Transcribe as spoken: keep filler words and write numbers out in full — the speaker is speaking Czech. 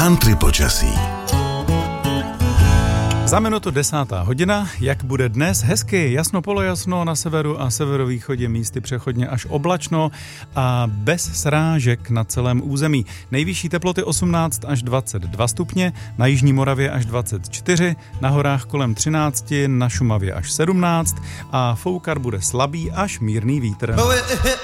Country počasí. Za minutu desátá hodina, jak bude dnes? Hezky, jasno polojasno, na severu a severovýchodě místy přechodně až oblačno a bez srážek na celém území. Nejvyšší teploty osmnáct až dvacet dva stupně, na jižní Moravě až dvacet čtyři, na horách kolem třináct, na Šumavě až sedmnáct a foukat bude slabý až mírný vítr.